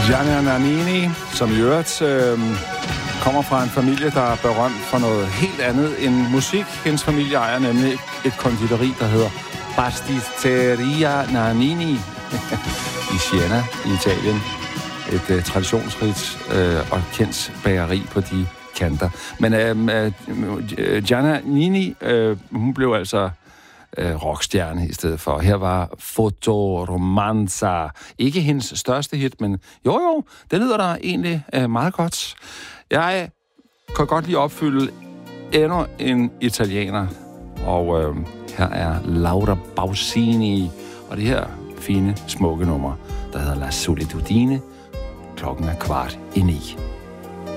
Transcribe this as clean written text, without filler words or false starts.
Gianna Nannini, som i øvrigt kommer fra en familie, der er berømt for noget helt andet end musik. Hendes familie ejer nemlig et konditori, der hedder Pasticceria Nannini i Siena i Italien. Et traditionsrigt og kendt bageri på de kanter. Men Gianna Nannini, hun blev altså rockstjerne i stedet for. Her var Fotoromanza. Ikke hendes største hit, men jo, det lyder da egentlig meget godt. Jeg kan godt lige opfylde endnu en italiener, og her er Laura Pausini, og det her fine, smukke nummer, der hedder La Solitudine. Klokken er 8:45.